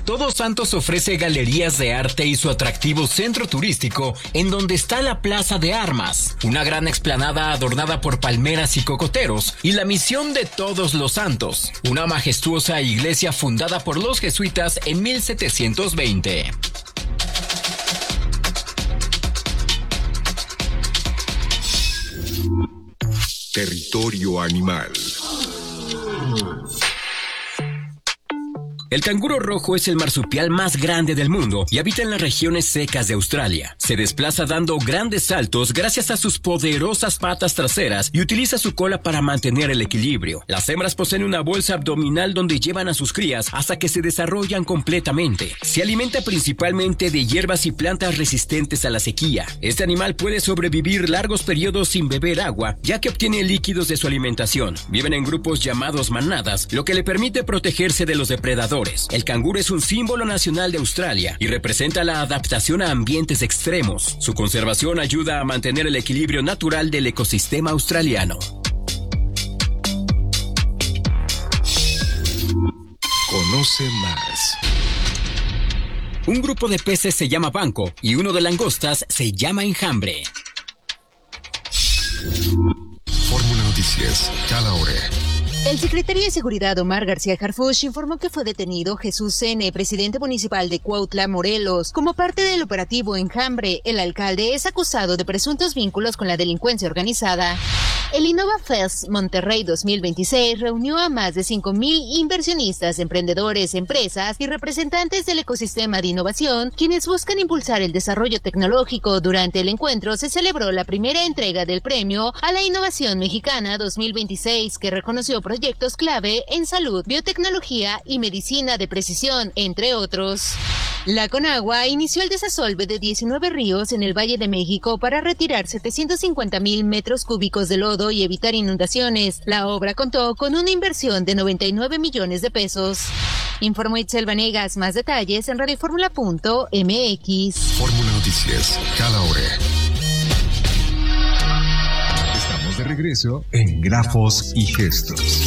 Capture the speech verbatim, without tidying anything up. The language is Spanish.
Todos Santos ofrece galerías de arte y su atractivo centro turístico, en donde está la Plaza de Armas, una gran explanada adornada por palmeras y cocoteros, y la Misión de Todos los Santos, una majestuosa iglesia fundada por los jesuitas en mil setecientos veinte. Territorio animal. El canguro rojo es el marsupial más grande del mundo y habita en las regiones secas de Australia. Se desplaza dando grandes saltos gracias a sus poderosas patas traseras y utiliza su cola para mantener el equilibrio. Las hembras poseen una bolsa abdominal donde llevan a sus crías hasta que se desarrollan completamente. Se alimenta principalmente de hierbas y plantas resistentes a la sequía. Este animal puede sobrevivir largos periodos sin beber agua, ya que obtiene líquidos de su alimentación. Viven en grupos llamados manadas, lo que le permite protegerse de los depredadores. El canguro es un símbolo nacional de Australia y representa la adaptación a ambientes extremos. Su conservación ayuda a mantener el equilibrio natural del ecosistema australiano. Conoce más. Un grupo de peces se llama banco y uno de langostas se llama enjambre. Fórmula Noticias, cada hora. El secretario de Seguridad Omar García Harfuch informó que fue detenido Jesús N., presidente municipal de Cuautla, Morelos, como parte del operativo Enjambre. El alcalde es acusado de presuntos vínculos con la delincuencia organizada. El Innova Fest Monterrey dos mil veintiséis reunió a más de cinco mil inversionistas, emprendedores, empresas y representantes del ecosistema de innovación, quienes buscan impulsar el desarrollo tecnológico. Durante el encuentro se celebró la primera entrega del premio a la innovación mexicana dos mil veintiséis, que reconoció proyectos clave en salud, biotecnología y medicina de precisión, entre otros. La Conagua inició el desasolve de diecinueve ríos en el Valle de México para retirar setecientos cincuenta mil metros cúbicos de lodo y evitar inundaciones. La obra contó con una inversión de noventa y nueve millones de pesos. Informó Itzel Vanegas. Más detalles en radioformula punto m x. Fórmula Noticias, cada hora. Estamos de regreso en Grafos y Gestos.